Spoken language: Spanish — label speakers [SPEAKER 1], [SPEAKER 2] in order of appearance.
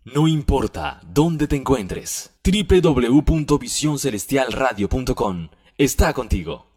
[SPEAKER 1] No importa dónde te encuentres, www.visioncelestialradio.com está contigo.